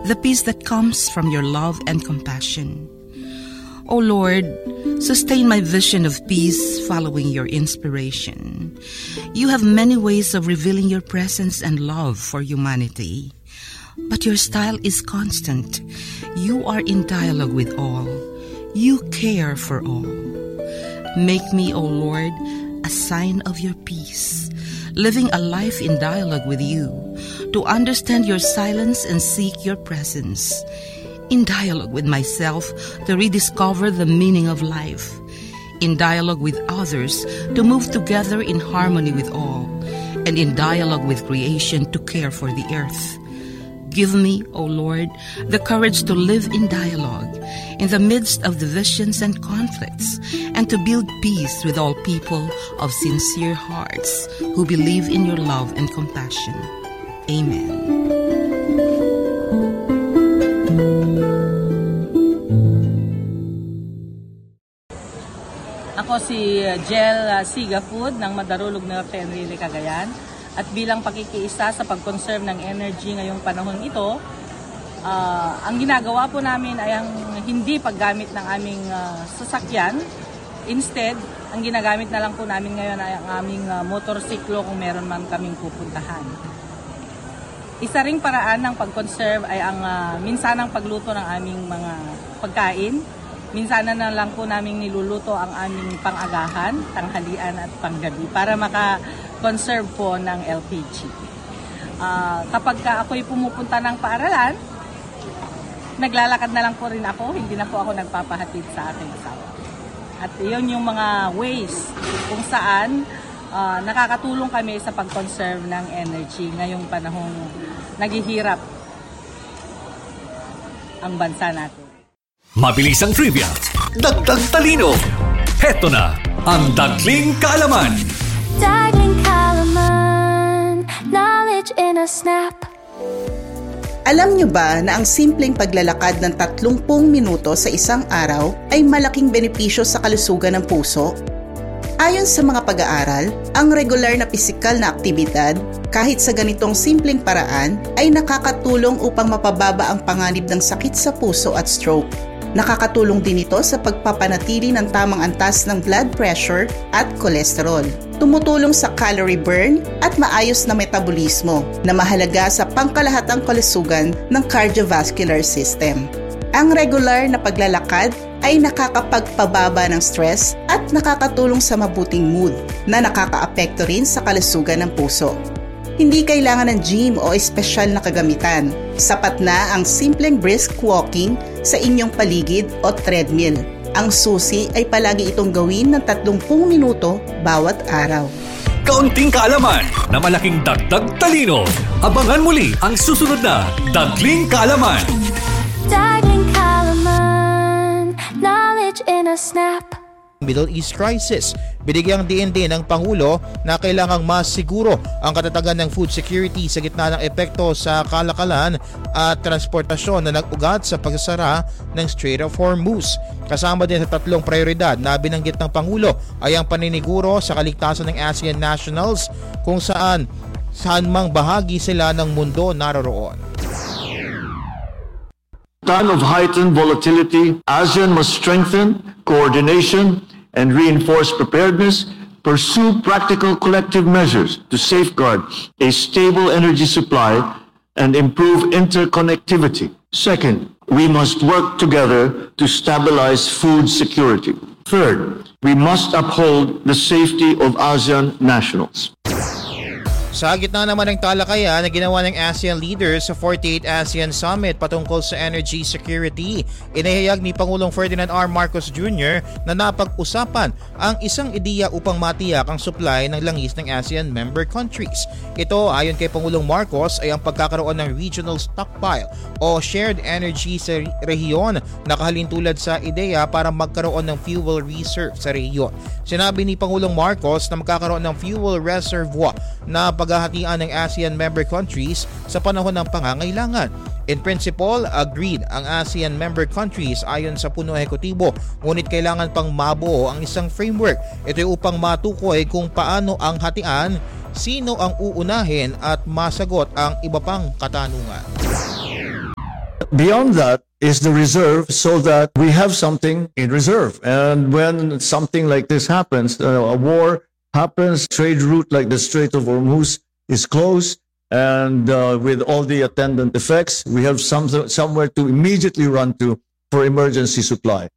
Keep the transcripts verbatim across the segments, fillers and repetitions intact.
the peace that comes from your love and compassion. O Lord, sustain my vision of peace following your inspiration. You have many ways of revealing your presence and love for humanity, but your style is constant. You are in dialogue with all. You care for all. Make me, O Lord, a sign of your peace, living a life in dialogue with you, to understand your silence and seek your presence. In dialogue with myself, to rediscover the meaning of life. In dialogue with others, to move together in harmony with all. And in dialogue with creation, to care for the earth. Give me, O Lord, the courage to live in dialogue, in the midst of divisions and conflicts, and to build peace with all people of sincere hearts who believe in your love and compassion. Amen. Ako si Jel Sigafood ng Madarulog Norte, Enrile, Cagayan. At bilang pakikiisa sa pag-conserve ng energy ngayong panahon ito, uh, ang ginagawa po namin ay ang hindi paggamit ng aming uh, sasakyan. Instead, ang ginagamit na lang po namin ngayon ay ang aming uh, motorsiklo kung meron man kaming pupuntahan. Isa ring paraan ng pag-conserve ay ang uh, minsanang pagluto ng aming mga pagkain. Minsan na lang po namin niluluto ang aming pang-agahan, tanghalian at panggabi para maka-conserve po ng L P G. Uh, kapag ka ako'y pumupunta ng paaralan, naglalakad na lang po rin ako, hindi na po ako nagpapahatid sa aking asawa. At iyon yung mga ways kung saan uh, nakakatulong kami sa pag-conserve ng energy ngayong panahong naghihirap ang bansa natin. Mabilis ang trivia, dagdag talino. Heto na ang Dagling Kaalaman. Dagling Kaalaman, knowledge in a snap. Alam nyo ba na ang simpleng paglalakad ng tatlumpung minuto sa isang araw ay malaking benepisyo sa kalusugan ng puso? Ayon sa mga pag-aaral, ang regular na pisikal na aktibidad, kahit sa ganitong simpleng paraan, ay nakakatulong upang mapababa ang panganib ng sakit sa puso at stroke. Nakakatulong din ito sa pagpapanatili ng tamang antas ng blood pressure at cholesterol. Tumutulong sa calorie burn at maayos na metabolismo na mahalaga sa pangkalahatang kalusugan ng cardiovascular system. Ang regular na paglalakad ay nakakapagpababa ng stress at nakakatulong sa mabuting mood na nakakaapekto rin sa kalusugan ng puso. Hindi kailangan ng gym o espesyal na kagamitan. Sapat na ang simpleng brisk walking sa inyong paligid o treadmill. Ang susi ay palagi itong gawin ng tatlumpung minuto bawat araw. Kaunting kaalaman na malaking dagdag talino. Abangan muli ang susunod na Dagling Kaalaman. Dagling Kaalaman, knowledge in a snap. Middle East crisis. Binigyang diin din ng Pangulo na kailangang mas siguro ang katatagan ng food security sa gitna ng epekto sa kalakalan at transportasyon na nag-ugat sa pagsasara ng Strait of Hormuz. Kasama din sa tatlong prioridad na binanggit ng Pangulo ay ang paniniguro sa kaligtasan ng ASEAN nationals kung saan saan mang bahagi sila ng mundo naroroon. Time of heightened volatility, ASEAN must strengthen coordination and reinforce preparedness, pursue practical collective measures to safeguard a stable energy supply and improve interconnectivity. Second, we must work together to stabilize food security. Third, we must uphold the safety of ASEAN nationals. Sa gitna naman ng talakayan na ginawa ng ASEAN leaders sa forty-eighth ASEAN Summit patungkol sa energy security, inihayag ni Pangulong Ferdinand R. Marcos Junior na napag-usapan ang isang ideya upang matiyak ang supply ng langis ng ASEAN member countries. Ito, ayon kay Pangulong Marcos, ay ang pagkakaroon ng regional stockpile o shared energy sa rehiyon na kahalintulad sa ideya para magkaroon ng fuel reserve sa rehiyon. Sinabi ni Pangulong Marcos na magkakaroon ng fuel reservoir na paghahatian ng ASEAN member countries sa panahon ng pangangailangan. In principle, agreed ang ASEAN member countries ayon sa puno ehekutibo, ngunit kailangan pang mabuo ang isang framework. Ito ay upang matukoy kung paano ang hatian, sino ang uunahin at masagot ang iba pang katanungan. Beyond that is the reserve, so that we have something in reserve. And when something like this happens, uh, a war happens, trade route like the Strait of Hormuz is closed, and uh, with all the attendant effects, we have some, somewhere to immediately run to for emergency supply.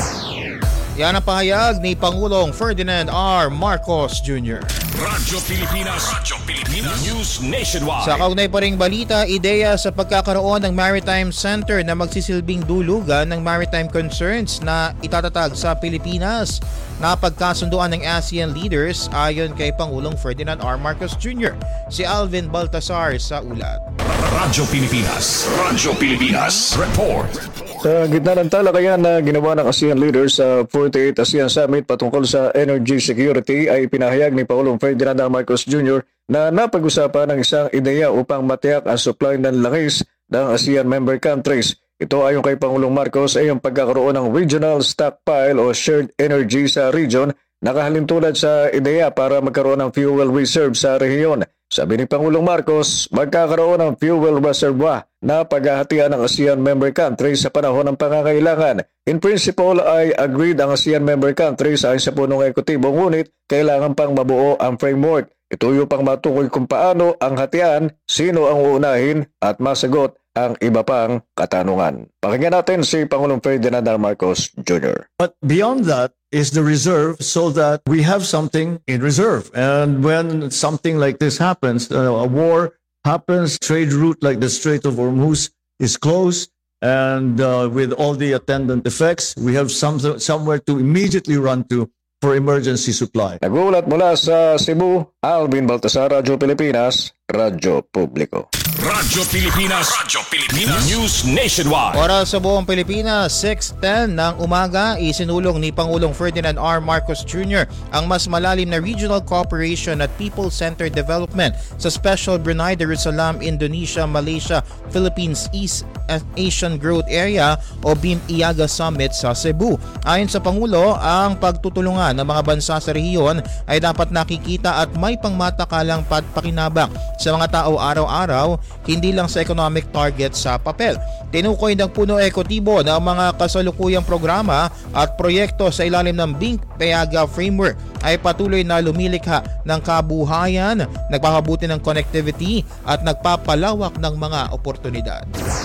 Yan ang pahayag ni Pangulong Ferdinand R. Marcos Junior Radyo Pilipinas, Radyo Pilipinas, News Nationwide. Sa kaunay pa ring balita, ideya sa pagkakaroon ng Maritime Center na magsisilbing dulugan ng maritime concerns na itatatag sa Pilipinas. Napagkasunduan ng ASEAN leaders ayon kay Pangulong Ferdinand R. Marcos Junior Si Alvin Baltasar sa ulat. Radyo Pilipinas, Radyo Pilipinas, Report. Sa gitna ng talakayan na ginawa ng ASEAN leaders sa forty-eighth ASEAN Summit patungkol sa energy security, ay pinahayag ni Pangulong Ferdinand R. Marcos Junior na napag-usapan ng isang ideya upang matiyak ang supply ng langis ng ASEAN member countries. Ito ayon kay Pangulong Marcos ay ang pagkakaroon ng regional stockpile o shared energy sa region, nakahalintulad sa ideya para magkaroon ng fuel reserve sa rehiyon. Sabi ni Pangulong Marcos, magkakaroon ng fuel reservoir na paghahatian ng ASEAN member countries sa panahon ng pangangailangan. In principle ay agreed ang ASEAN member countries ayon sa punong ekutibo, ngunit kailangan pang mabuo ang framework. Ituyo pang matukoy kung paano ang hatian, sino ang uunahin at masagot ang iba pang katanungan. Pakinggan natin si Pangulong Ferdinand R. Marcos Junior But beyond that is the reserve, so that we have something in reserve. And when something like this happens, uh, a war happens, trade route like the Strait of Hormuz is closed, and uh, with all the attendant effects, we have some, somewhere to immediately run to for emergency supply. Nagulat mula sa Cebu, Alvin Baltasar, Radyo Pilipinas, Radyo Publiko. Radyo Pilipinas, Radyo Pilipinas, News Nationwide. Para sa buong Pilipinas, six ten ng umaga, isinulong ni Pangulong Ferdinand R. Marcos Junior ang mas malalim na regional cooperation at people-centered development sa Special Brunei Darussalam, Indonesia, Malaysia, Philippines East Asian Growth Area o B I M I A G A Summit sa Cebu. Ayon sa Pangulo, ang pagtutulungan ng mga bansa sa rehiyon ay dapat nakikita at may pangmatakalang pakinabang sa mga tao araw-araw, hindi lang sa economic target sa papel. Tinukoy ng puno ekotibo na ang mga kasalukuyang programa at proyekto sa ilalim ng B I M I A G A framework ay patuloy na lumilikha ng kabuhayan, nagpapabuti ng connectivity at nagpapalawak ng mga oportunidad.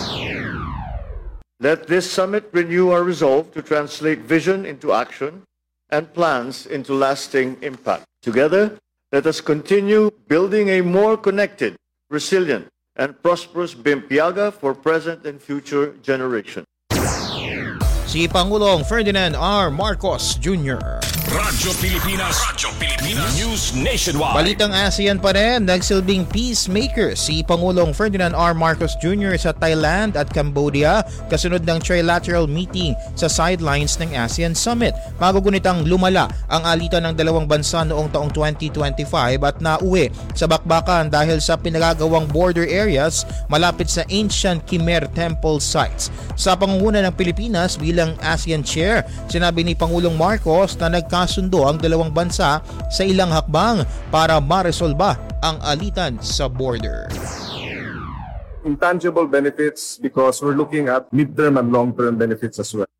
Let this summit renew our resolve to translate vision into action and plans into lasting impact. Together, let us continue building a more connected, resilient, and prosperous B I M I A G A for present and future generations. Si Pangulong Ferdinand R. Marcos Junior Radyo Pilipinas, Radyo Pilipinas, News Nationwide. Balitang ASEAN pa rin, nagsilbing peacemaker si Pangulong Ferdinand R. Marcos Junior sa Thailand at Cambodia kasunod ng trilateral meeting sa sidelines ng ASEAN Summit. Magugunitang lumala ang alitan ng dalawang bansa noong taong twenty twenty-five at nauwi sa bakbakan dahil sa pinagagawang border areas malapit sa ancient Khmer temple sites. Sa pangunguna ng Pilipinas bilang ASEAN Chair, sinabi ni Pangulong Marcos na nagkasundo ang dalawang bansa sa ilang hakbang para maresolba ang alitan sa border. Intangible benefits because we're looking at mid-term and long-term benefits as well.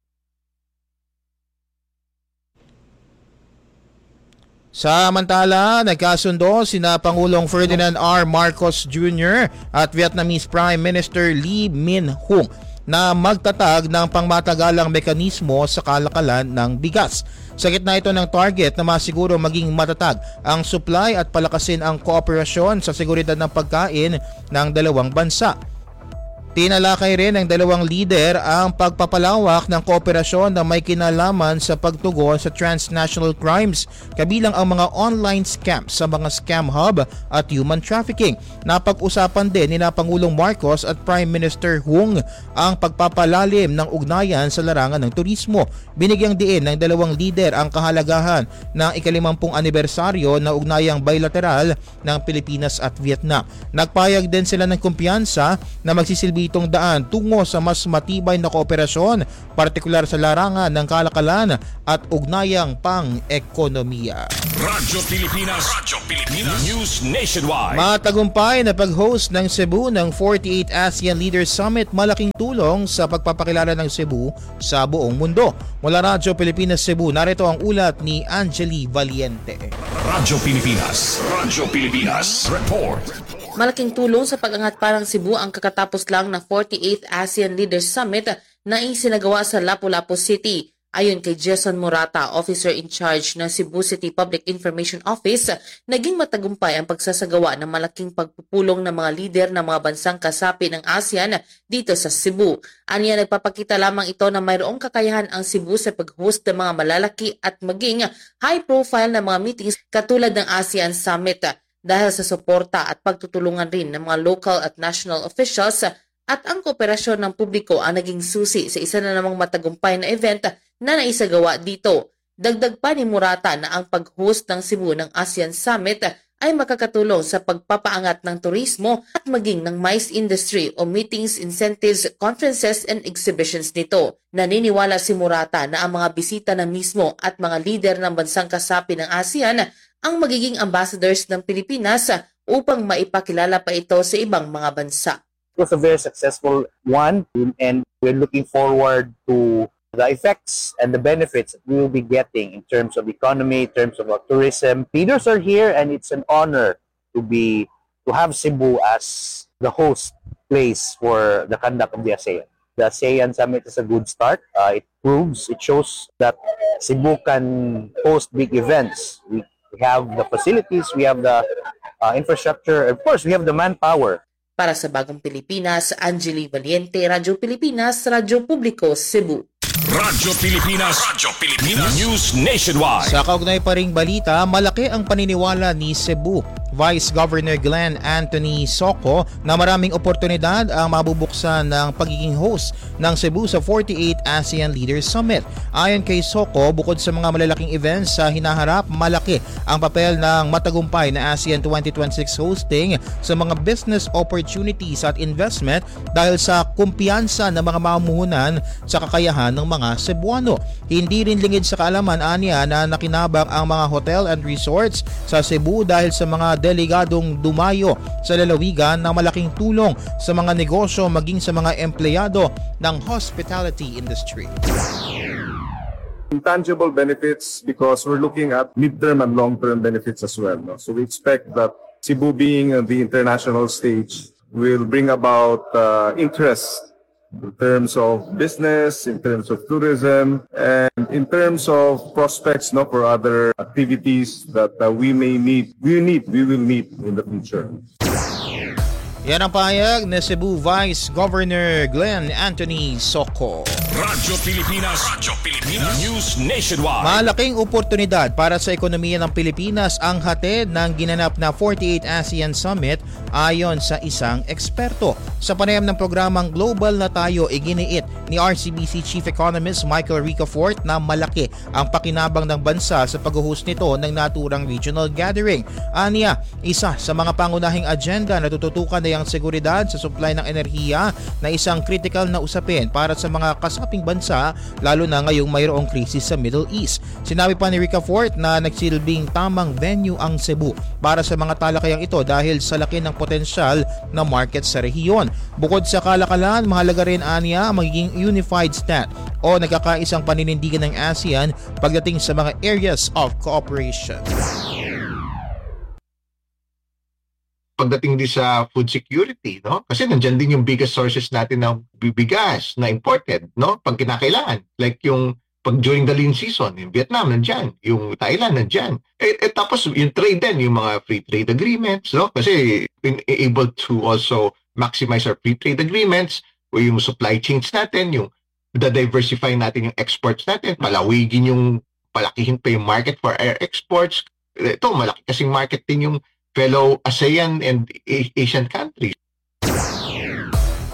Samantala, nagkasundo sina Pangulong Ferdinand R. Marcos Junior at Vietnamese Prime Minister Lee Min-hung na magtatag ng pangmatagalang mekanismo sa kalakalan ng bigas. Sa gitna ito ng target na masiguro maging matatag ang supply at palakasin ang kooperasyon sa seguridad ng pagkain ng dalawang bansa. Tinalakay rin ng dalawang leader ang pagpapalawak ng kooperasyon na may kinalaman sa pagtugon sa transnational crimes, kabilang ang mga online scams sa mga scam hub at human trafficking. Napag-usapan din ni na Pangulong Marcos at Prime Minister Hung ang pagpapalalim ng ugnayan sa larangan ng turismo. Binigyang diin ng dalawang leader ang kahalagahan ng ikalimampung anibersaryo na ugnayang bilateral ng Pilipinas at Vietnam. Nagpayag din sila ng kumpiyansa na magsisilbi itong daan tungo sa mas matibay na kooperasyon, partikular sa larangan ng kalakalan at ugnayang pang-ekonomiya. Radyo Pilipinas, Radyo Pilipinas News Nationwide. Matagumpay na pag-host ng Cebu ng forty-eighth ASEAN Leaders Summit, malaking tulong sa pagpapakilala ng Cebu sa buong mundo. Mula Radyo Pilipinas Cebu, narito ang ulat ni Angeli Valiente. Radyo Pilipinas, Radyo Pilipinas Report. Malaking tulong sa pag-angat parang Cebu ang kakatapos lang na forty-eighth ASEAN Leaders Summit na isinagawa sa Lapu-Lapu City. Ayon kay Jason Morata, Officer in Charge ng Cebu City Public Information Office, naging matagumpay ang pagsasagawa ng malaking pagpupulong ng mga lider ng mga bansang kasapi ng ASEAN dito sa Cebu. Aniya, nagpapakita lamang ito na mayroong kakayahan ang Cebu sa pag-host ng mga malalaki at maging high-profile na mga meetings katulad ng ASEAN Summit dahil sa suporta at pagtutulungan rin ng mga local at national officials, at ang kooperasyon ng publiko ang naging susi sa isa na namang matagumpay na event na naisagawa dito. Dagdag pa ni Murata na ang pag-host ng Cebu ng ASEAN Summit ay makakatulong sa pagpapaangat ng turismo at maging ng MICE industry o meetings, incentives, conferences and exhibitions nito. Naniniwala si Murata na ang mga bisita na mismo at mga lider ng bansang kasapi ng ASEAN ang magiging ambassadors ng Pilipinas upang maipakilala pa ito sa ibang mga bansa. It was a very successful one, and we're looking forward to the effects and the benefits that we will be getting in terms of economy, in terms of tourism. Leaders are here, and it's an honor to be to have Cebu as the host place for the conduct of the ASEAN. The ASEAN Summit is a good start. Uh, it proves, it shows that Cebu can host big events. We, we have the facilities, we have the uh, infrastructure, of course, we have the manpower. Para sa Bagong Pilipinas, Angeli Valiente, Radyo Pilipinas, Radyo Publiko, Cebu. Radyo Pilipinas, Radyo Pilipinas News Nationwide. Sa kaugnay pa ring balita, malaki ang paniniwala ni Cebu Vice Governor Glenn Anthony Soco na maraming oportunidad ang mabubuksan ng pagiging host ng Cebu sa forty-eighth ASEAN Leaders Summit. Ayon kay Soco, bukod sa mga malalaking events sa hinaharap, malaki ang papel ng matagumpay na ASEAN twenty twenty-six hosting sa mga business opportunities at investment dahil sa kumpiyansa ng mga mamumuhunan sa kakayahan ng mga Cebuano. Hindi rin lingid sa kaalaman aniya na nakinabang ang mga hotel and resorts sa Cebu dahil sa mga delegadong dumayo sa lalawigan na malaking tulong sa mga negosyo maging sa mga empleyado ng hospitality industry. Intangible benefits because we're looking at midterm and long-term benefits as well. No? So we expect that Cebu being the international stage will bring about uh, interest in terms of business, in terms of tourism, and in terms of prospects no, for other activities that uh, we may need, we need, we will need in the future. Yan ang pahayag ni Cebu Vice Governor Glenn Anthony Soco. Radyo Pilipinas, Radyo Pilipinas News Nationwide. Malaking oportunidad para sa ekonomiya ng Pilipinas ang hatid ng ginanap na forty-eighth ASEAN Summit ayon sa isang eksperto. Sa panayam ng programang Global na Tayo, iginiit ni R C B C Chief Economist Michael Ricafort na malaki ang pakinabang ng bansa sa pag-host nito ng naturang regional gathering. Aniya, isa sa mga pangunahing agenda na tututukan na ang seguridad sa supply ng enerhiya na isang critical na usapin para sa mga kasaping bansa lalo na ngayong mayroong krisis sa Middle East. Sinabi pa ni Ricafort na nagsilbing tamang venue ang Cebu para sa mga talakayang ito dahil sa laki ng potensyal na market sa rehiyon. Bukod sa kalakalan, mahalaga rin aniya ang magiging unified stand o nagkakaisang paninindigan ng ASEAN pagdating sa mga areas of cooperation. Pagdating din sa food security, no? Kasi nandiyan din yung biggest sources natin ng bibigas na imported, no? Pag kinakailangan. Like yung pag during the lean season, yung Vietnam nandiyan, yung Thailand nandiyan. Eh, eh tapos yung trade din, yung mga free trade agreements, no? Kasi been able to also maximize our free trade agreements o yung supply chains natin, yung da-diversify natin yung exports natin, palawigin yung, palakihin pa yung market for our exports. Ito, malaki kasing market din yung fellow ASEAN and Asian countries.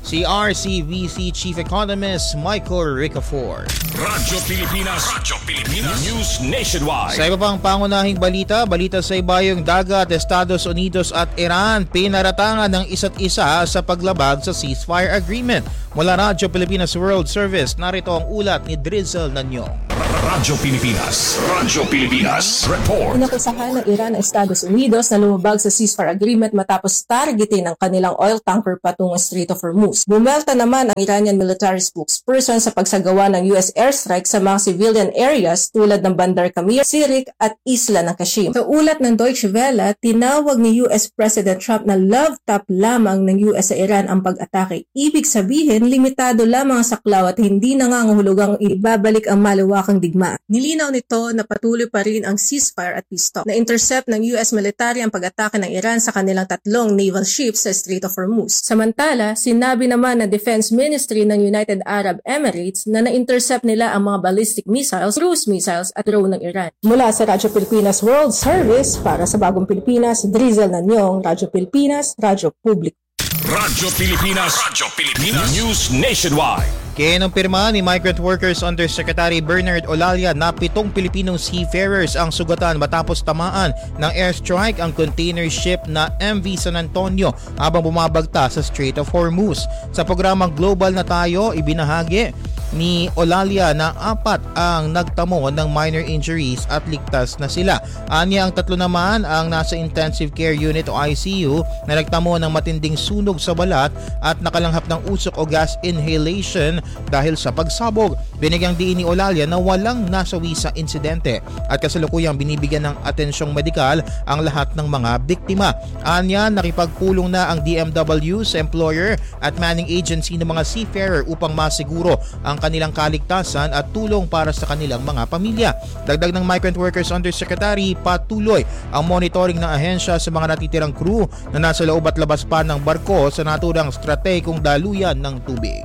si R C V C Chief Economist Michael Ricafort. Radyo Pilipinas, Radyo Pilipinas News Nationwide. Sa iba pang pangunahing balita, balita sa ibayong dagat, Estados Unidos at Iran pinaratangan ng isa't isa sa paglabag sa ceasefire agreement. Mula Radyo Pilipinas World Service, narito ang ulat ni Drizzle Nanyong. Radyo Pilipinas, Radyo Pilipinas Report. Inakusahan ng Iran ang Estados Unidos na lumabag sa ceasefire agreement matapos targetin ang kanilang oil tanker patungong Strait of Hormuz. Bumelta naman ang Iranian military spokesperson sa pagsagawa ng U S airstrike sa mga civilian areas tulad ng Bandar Kamir, Sirik at Isla ng Kashim. Sa ulat ng Deutsche Welle, tinawag ni U S President Trump na love tap lamang ng U S sa Iran ang pag-atake. Ibig sabihin, limitado lamang sa saklaw at hindi nangangahulugang ibabalik ang malawakang digmaan. Nilinaw nito na patuloy pa rin ang ceasefire at peace talk. Na-intercept ng U S military ang pag-atake ng Iran sa kanilang tatlong naval ships sa Strait of Hormuz. Samantala, sinabi naman ng Defense Ministry ng United Arab Emirates na na-intercept nila ang mga ballistic missiles, cruise missiles at drone ng Iran. Mula sa Radyo Pilipinas World Service, para sa Bagong Pilipinas, Drizzle Nanyong, Radyo Pilipinas, Radyo Publiko. Radyo Pilipinas, Radyo Pilipinas News Nationwide. Kinumpirma ni Migrant Workers Undersecretary Bernard Olalia na pitong Pilipinong seafarers ang sugatan matapos tamaan ng airstrike ang container ship na M V San Antonio habang bumabagta sa Strait of Hormuz. Sa programang Global na Tayo, ibinahagi ni Olalia na apat ang nagtamo ng minor injuries at ligtas na sila. Anya ang tatlo naman ang nasa intensive care unit o I C U na nagtamo ng matinding sunog sa balat at nakalanghap ng usok o gas inhalation dahil sa pagsabog. Binigyang diin ni Olalia na walang nasawi sa insidente at kasalukuyang binibigyan ng atensyong medikal ang lahat ng mga biktima. Anya, nakipagpulong na ang D M W sa employer at manning agency ng mga seafarer upang masiguro ang kanilang kaligtasan at tulong para sa kanilang mga pamilya. Dagdag ng Migrant Workers Undersecretary, patuloy ang monitoring ng ahensya sa mga natitirang crew na nasa loob at labas pa ng barko sa naturang stratehikong daluyan ng tubig.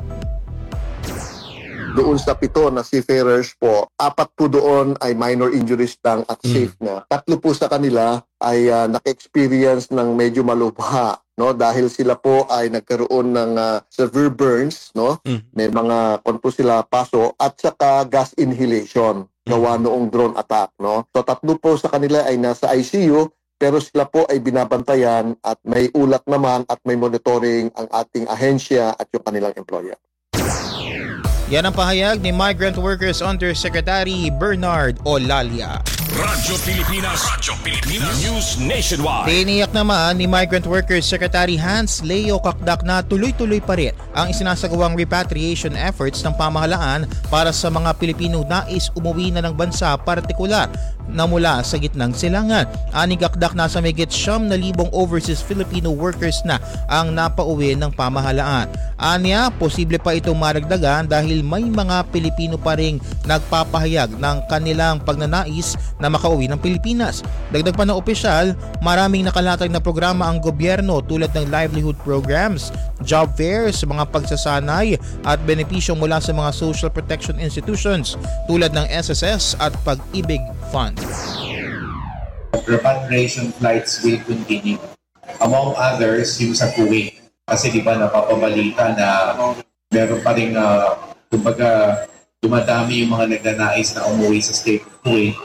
Doon sa pito na seafarers po, apat po doon ay minor injuries lang at safe na. Tatlo po sa kanila ay uh, naka-experience ng medyo malubha, no, dahil sila po ay nagkaroon ng uh, severe burns, no. Mm. May mga kon po sila paso at saka gas inhalation gawa noong drone attack, no. So tatlo po sa kanila ay nasa I C U pero sila po ay binabantayan at may ulat naman at may monitoring ang ating ahensya at yung kanilang employer. Yan ang pahayag ni Migrant Workers Undersecretary Bernard Olalia. Radyo Pilipinas, Radyo Pilipinas News Nationwide. Tiniyak naman ni Migrant Workers Secretary Hans Leo Kakdak na tuloy-tuloy pa rin ang isinasagawang repatriation efforts ng pamahalaan para sa mga Pilipino nais umuwi na ng bansa, partikular na mula sa gitnang silangan. Ani Kakdak, nasa mahigit siyam na libong overseas Filipino workers na ang napauwi ng pamahalaan. Anya, posible pa itong maragdagan dahil may mga Pilipino pa ring nagpapahayag ng kanilang pagnanais na makauwi ng Pilipinas. Dagdag pa ng opisyal, maraming nakalatag na programa ang gobyerno tulad ng livelihood programs, job fairs, mga pagsasanay at benepisyo mula sa mga social protection institutions tulad ng S S S at Pag-ibig Fund. Repatriation flights will continue. Among others, yung sa Kuwait. Kasi di ba napapabalita na meron pa rin, uh, kumbaga, dumadami yung mga nagnanais na umuwi sa state of Kuwait.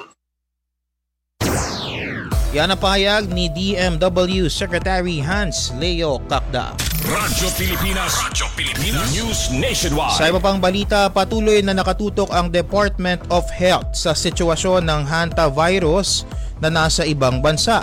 Yan ang pahayag ni D M W Secretary Hans Leo Kakdak. Radyo Pilipinas, Radyo Pilipinas News Nationwide. Sa iba pang balita, patuloy na nakatutok ang Department of Health sa sitwasyon ng hantavirus na nasa ibang bansa.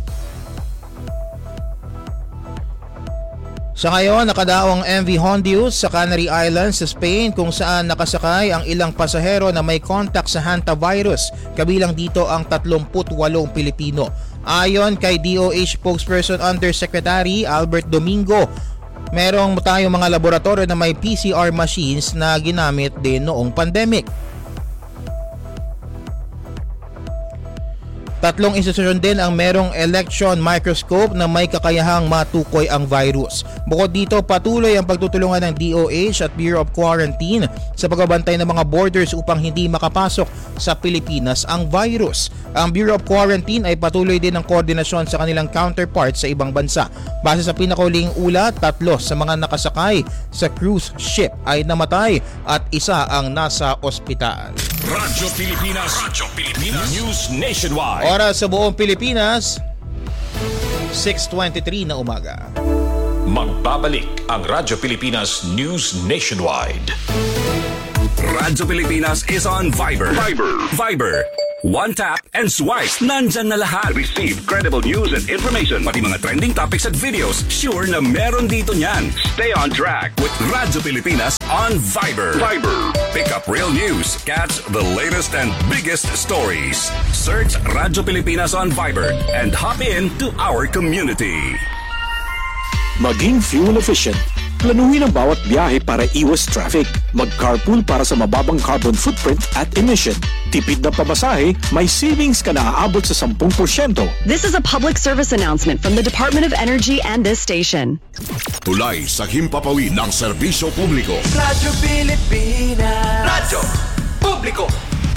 Sa ngayon, nakadaong M V Hondius sa Canary Islands sa Spain kung saan nakasakay ang ilang pasahero na may contact sa hantavirus, kabilang dito ang tatlumpu't walong Pilipino. Ayon kay D O H spokesperson Undersecretary Albert Domingo, merong tayong mga laboratorio na may P C R machines na ginamit din noong pandemic. Tatlong institusyon din ang merong election microscope na may kakayahang matukoy ang virus. Bukod dito, patuloy ang pagtutulungan ng D O H at Bureau of Quarantine sa pagbabantay ng mga borders upang hindi makapasok sa Pilipinas ang virus. Ang Bureau of Quarantine ay patuloy din ng koordinasyon sa kanilang counterparts sa ibang bansa. Base sa pinakauling ulat, tatlo sa mga nakasakay sa cruise ship ay namatay at isa ang nasa ospital. Radyo Pilipinas, Radyo Pilipinas News Nationwide. Oras sa buong Pilipinas, six twenty-three na umaga. Magbabalik ang Radyo Pilipinas News Nationwide. Radyo Pilipinas is on Viber. Viber. Viber. One tap and swipe. Nandyan na lahat. Receive credible news and information. Pati mga trending topics at videos. Sure na meron dito niyan. Stay on track with Radyo Pilipinas on Viber. Viber. Pick up real news. Catch the latest and biggest stories. Search Radyo Pilipinas on Viber and hop in to our community. Maging fuel efficient. Planuhin ang bawat biyahe para iwas traffic. Mag-carpool para sa mababang carbon footprint at emission. Tipid na pamasahe, may savings ka na aabot sa ten percent. This is a public service announcement from the Department of Energy and this station. Tulay sa himpapawid ng serbisyo publiko. Radyo Pilipinas. Radyo Publiko.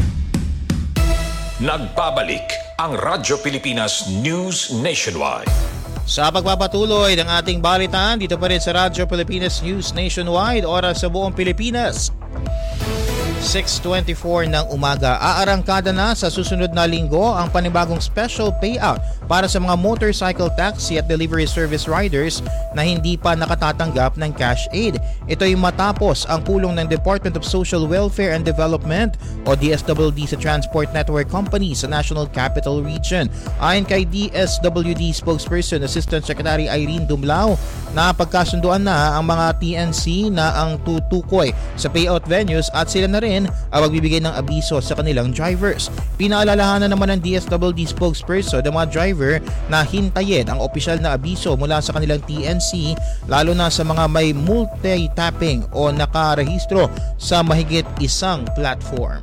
Nagbabalik ang Radyo Pilipinas News Nationwide. Sa pagpapatuloy ng ating balitaan dito pa rin sa Radyo Pilipinas News Nationwide, oras sa buong Pilipinas, six twenty-four ng umaga. Aarangkada na sa susunod na linggo ang panibagong special payout para sa mga motorcycle taxi at delivery service riders na hindi pa nakatatanggap ng cash aid. Ito ay matapos ang pulong ng Department of Social Welfare and Development o D S W D sa Transport Network Company sa National Capital Region. Ayon kay D S W D spokesperson Assistant Secretary Irene Dumlao, na pagkasunduan na ang mga T N C na ang tutukoy sa payout venues at sila na rin ang magbibigay ng abiso sa kanilang drivers. Pinaalalahanan naman ng D S W D spokesperson ng mga driver na hintayin ang opisyal na abiso mula sa kanilang T N C, lalo na sa mga may multi-tapping o nakarehistro sa mahigit isang platform.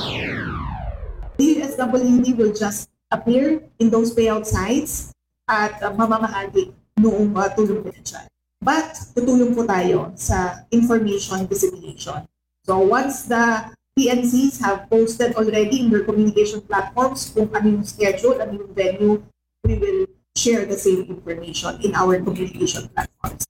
D S W D will just appear in those payout sites at uh, mamamahagi noong uh, tulong pinansyal. But tutulong po tayo sa information dissemination. So once the T N Cs have posted already in their communication platforms kung ano yung schedule, ano yung venue, we will share the same information in our communication platforms.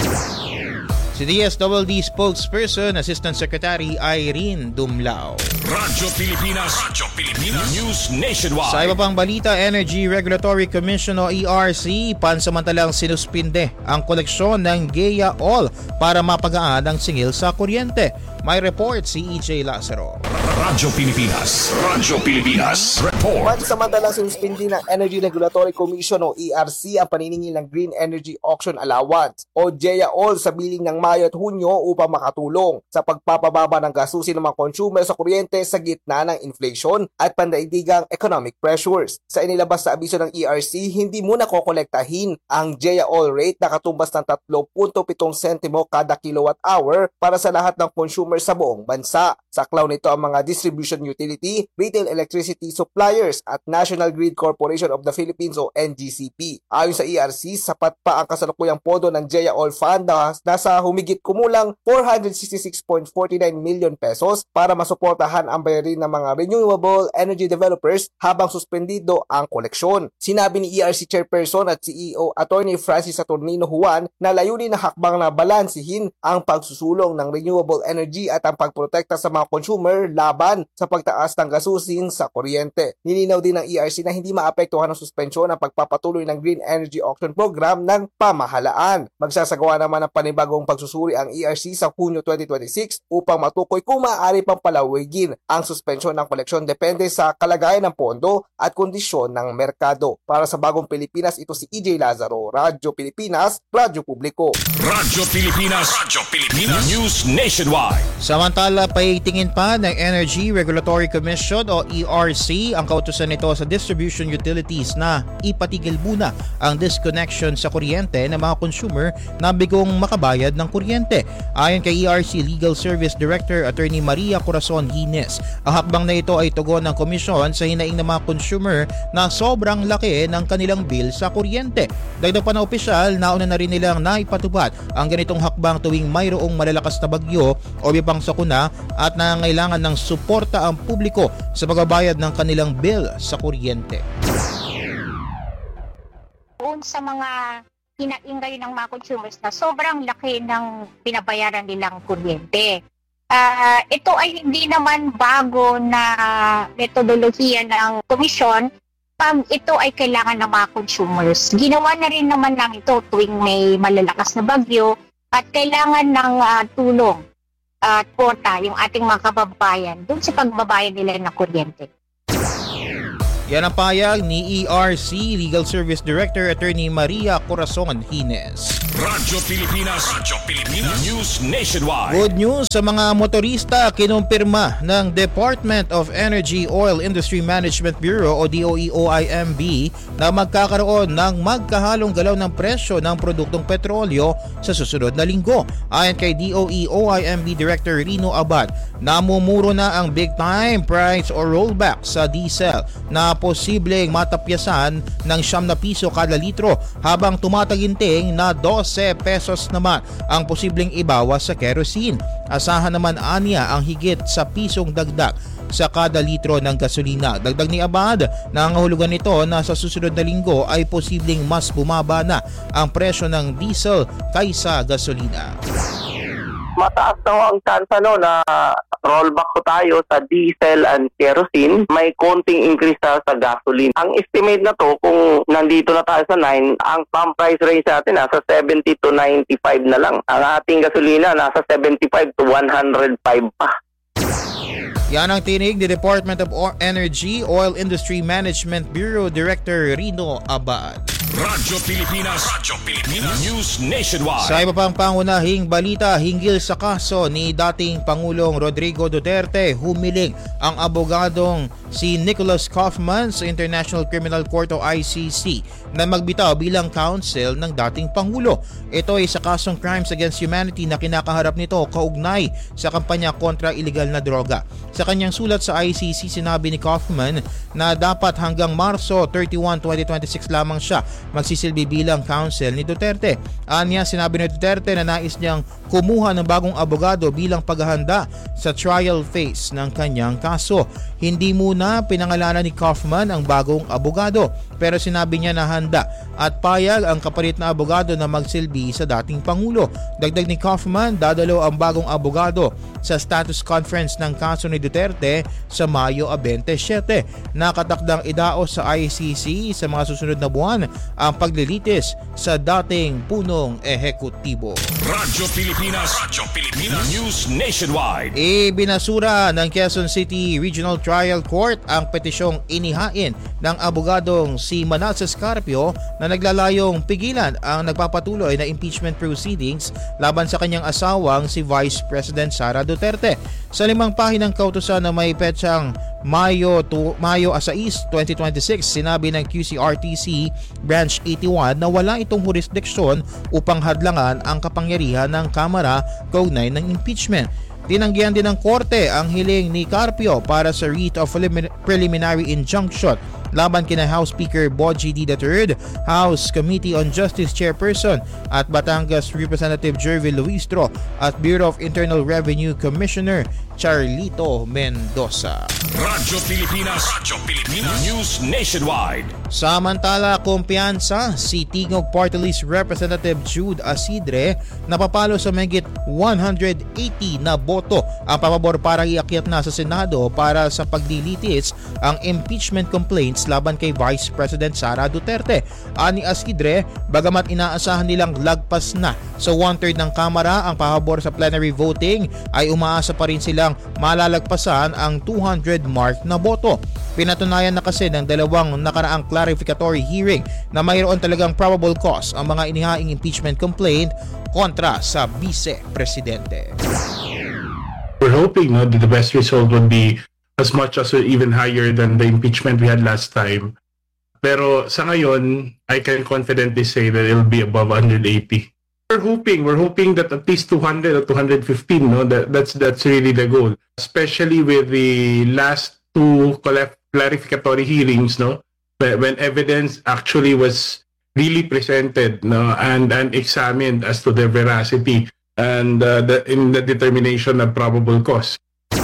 Si D S W D spokesperson, Assistant Secretary Irene Dumlao. Radyo Pilipinas, Radyo Pilipinas News Nationwide. Sa iba pang balita, Energy Regulatory Commission o E R C pansamantalang sinuspinde ang koleksyon ng Gea All para mapagaan ang singil sa kuryente. May report si E J Lazaro. Radyo Pilipinas, Radyo Pilipinas Report. Pansamantalang sinuspindi ng Energy Regulatory Commission o E R C ang paniningil ng Green Energy Auction Allowance o Gea All sa biling ng Mayo at Hunyo upang makatulong sa pagpapababa ng gastusin ng mga consumer sa kuryente sa gitna ng inflation at pandaigdigang economic pressures. Sa inilabas sa abiso ng E R C, hindi muna kokolektahin ang Gea All rate na katumbas ng three point seven sentimo kada kilowatt hour para sa lahat ng consumer sa buong bansa. Saklaw nito ang mga distribution utility, retail electricity suppliers at National Grid Corporation of the Philippines o N G C P. Ayon sa E R C, sapat pa ang kasalukuyang pondo ng Gea All Fund na nasa humigit kumulang four hundred sixty-six point four nine million pesos para masuportahan ang bayarin ng mga renewable energy developers habang suspendido ang koleksyon. Sinabi ni E R C Chairperson at C E O Attorney Francis Saturnino Juan na layunin ng hakbang na balansihin ang pagsusulong ng renewable energy at ang pagprotekta sa mga consumer laban sa pagtaas ng gasusin sa kuryente. Nilinaw din ng E R C na hindi maapektuhan ng suspensyon ang pagpapatuloy ng Green Energy Auction Program ng pamahalaan. Magsasagawa naman ng panibagong pagsusuri ang E R C sa Hunyo twenty twenty-six upang matukoy kung maaari pang palawigin ang suspensyon ng koleksyon depende sa kalagayan ng pondo at kondisyon ng merkado. Para sa Bagong Pilipinas, ito si E J Lazaro, Radyo Pilipinas, Radyo Publiko. Radyo Pilipinas, Radyo Pilipinas News Nationwide. Samantala, paitingin pa ng Energy Regulatory Commission o E R C ang kautusan nito sa distribution utilities na ipatigil muna ang disconnection sa kuryente ng mga consumer na bigong makabayad ng kuryente. Ayon kay E R C Legal Service Director Attorney Maria Corazon Hines, ang hakbang na ito ay tugon ng komisyon sa hinaing ng mga consumer na sobrang laki ng kanilang bill sa kuryente. Dagdag pa na opisyal, nauna na rin nilang naipatupad ang ganitong hakbang tuwing mayroong malalakas na bagyo o ibang sakuna at nangangailangan ng suporta ang publiko sa pagbabayad ng kanilang bill sa kuryente. Doon sa mga hinaingay ng mga consumers na sobrang laki ng binabayaran nilang kuryente. Uh, ito ay hindi naman bago na metodolohiya ng komisyon pag ito ay kailangan ng mga consumers. Ginawa na rin naman lang ito tuwing may malalakas na bagyo at kailangan ng uh, tulong at uh, porta yung ating mga kababayan doon sa pagbabayad nila ng kuryente. Yan ang payag ni E R C Legal Service Director Attorney Maria Corazon Hines. Radyo Pilipinas, Radyo Pilipinas News Nationwide. Good news sa mga motorista, kinumpirma ng Department of Energy Oil Industry Management Bureau o D O E O I M B na magkakaroon ng magkahalong galaw ng presyo ng produktong petrolyo sa susunod na linggo. Ayon kay D O E O I M B Director Rino Abad, namumuro na ang big time price or rollback sa diesel na posibleng matapyasan ng siyam na piso kada litro habang tumataginting na dose pesos naman ang posibleng ibawas sa kerosene. Asahan naman aniya ang higit sa pisong dagdag sa kada litro ng gasolina. Dagdag ni Abad, nangangahulugan nito na sa susunod na linggo ay posibleng mas bumaba na ang presyo ng diesel kaysa gasolina. Mataas na ang chance no, na rollback po tayo sa diesel and kerosene. May konting increase sa, sa gasoline. Ang estimate na to, kung nandito na tayo sa nine, ang pump price range natin nasa seventy to ninety-five na lang. Ang ating gasolina nasa seventy-five to one hundred five pa. Yan ang tinig ni Department of Energy Oil Industry Management Bureau Director Rino Abad. Radyo Pilipinas, Radyo Pilipinas News Nationwide. Sa iba pang pangunahing balita hinggil sa kaso ni dating Pangulong Rodrigo Duterte, humiling ang abogadong si Nicholas Kaufman sa International Criminal Court o I C C na magbitaw bilang counsel ng dating Pangulo. Ito ay sa kasong Crimes Against Humanity na kinakaharap nito kaugnay sa kampanya kontra iligal na droga. Sa kanyang sulat sa I C C, sinabi ni Kaufman na dapat hanggang Marso thirty-first, twenty twenty-six lamang siya magsisilbi bilang counsel ni Duterte. Anya, sinabi ni Duterte na nais niyang kumuha ng bagong abogado bilang paghahanda sa trial phase ng kanyang kaso. Hindi muna pinangalanan ni Kaufman ang bagong abogado, pero sinabi niya na handa at payag ang kapalit na abogado na magsilbi sa dating Pangulo. Dagdag ni Kaufman, dadalo ang bagong abogado sa status conference ng kaso ni Duterte sa Mayo twenty-seven. Nakatakdang idaos sa I C C sa mga susunod na buwan ang paglilitis sa dating punong ehekutibo. Radyo Pilipinas, Radyo Pilipinas News Nationwide. Ibinasura ng Quezon City Regional Trial Court ang petisyong inihain ng abogadong si Manasseh Carpio na naglalayong pigilan ang nagpapatuloy na impeachment proceedings laban sa kanyang asawang si Vice President Sara Duterte. Sa limang pahinang kautusan na may petsang Mayo to Mayo six, twenty twenty-six, sinabi ng Q C R T C Branch eighty-one na wala itong jurisdiksyon upang hadlangan ang kapangyarihan ng Kamara kaugnay ng impeachment. Tinanggihan din ng korte ang hiling ni Carpio para sa writ of preliminary injunction laban kina House Speaker Bogie D. the third, House Committee on Justice Chairperson at Batangas Representative Jervy Luistro at Bureau of Internal Revenue Commissioner Charlito Mendoza. Radyo Pilipinas, Radyo Pilipinas News Nationwide. Samantala, kumpiyansa si Tingog Party List Representative Jude Asidre na papalo sa mahigit one hundred eighty na boto ang pabor para iakyat na sa Senado para sa pagdilitis ang impeachment complaints laban kay Vice President Sara Duterte. Ani Asidre, bagamat inaasahan nilang lagpas na sa one-third ng Kamara ang pabor sa plenary voting, ay umaasa pa rin silang malalagpasan ang two hundred mark na boto. Pinatunayan na kasi ng dalawang nakaraang clarificatory hearing na mayroon talagang probable cause ang mga inihaing impeachment complaint kontra sa Vice-Presidente. We're hoping no, that the best result would be as much as or even higher than the impeachment we had last time. Pero sa ngayon, I can confidently say that it will be above one hundred eighty. we're hoping we're hoping that at least two hundred or two hundred fifteen, no, that that's that's really the goal, especially with the last two clarificatory hearings, no, when evidence actually was really presented, no, and and examined as to their veracity and uh, the, in the determination of probable cause.